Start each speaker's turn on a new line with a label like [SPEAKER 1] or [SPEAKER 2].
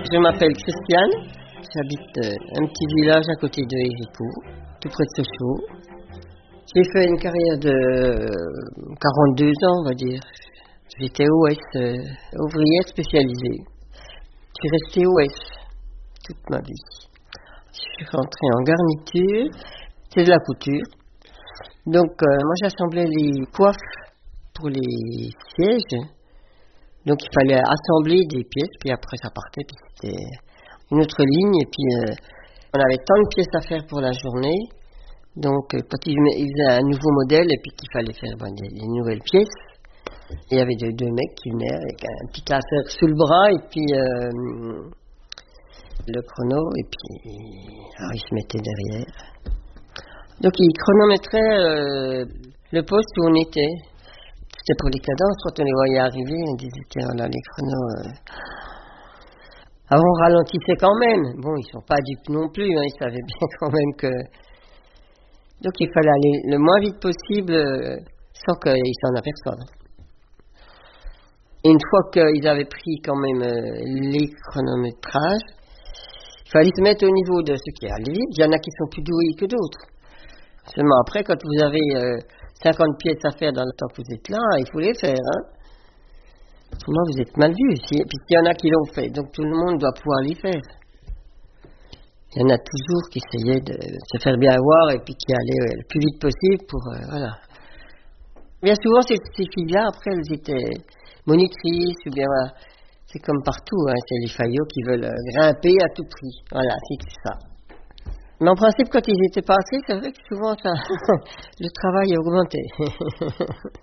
[SPEAKER 1] Je m'appelle Christiane, j'habite un petit village à côté de Héricourt, tout près de Sochaux. J'ai fait une carrière de 42 ans, on va dire. J'étais OS, ouvrière spécialisée. Je suis restée OS toute ma vie. Je suis rentrée en garniture, c'est de la couture. Donc, moi j'assemblais les coiffes pour les sièges. Donc il fallait assembler des pièces, puis après ça partait, puis c'était une autre ligne. Et puis on avait tant de pièces à faire pour la journée. Donc quand ils faisaient un nouveau modèle et puis qu'il fallait faire des nouvelles pièces, il y avait deux mecs qui venaient avec un petit classeur sous le bras et puis le chrono, et puis alors ils se mettaient derrière. Donc ils chronométraient le poste où on était. C'était pour les cadences, quand on les voyait arriver, on disait tiens là les chronos. Alors on ralentissait quand même. Bon, ils sont pas dupes non plus, hein, ils savaient bien quand même que. Donc il fallait aller le moins vite possible sans qu'ils s'en aperçoivent. Et une fois qu'ils avaient pris quand même les chronométrages, il fallait se mettre au niveau de ceux qui allaient vite. Il y en a qui sont plus doués que d'autres. Seulement après, quand vous avez 50 pièces à faire dans le temps que vous êtes là, il faut les faire. Hein. Autrement, vous êtes mal vu. Puis il y en a qui l'ont fait, donc tout le monde doit pouvoir les faire. Il y en a toujours qui essayaient de se faire bien voir et puis qui allaient le plus vite possible pour... voilà. Bien souvent, ces filles-là, après, elles étaient monitrices ou bien... Voilà. C'est comme partout, hein, c'est les faillots qui veulent grimper à tout prix. Voilà, c'est ça. Mais en principe, quand ils étaient passés, c'est vrai que souvent, ça, le travail a augmenté.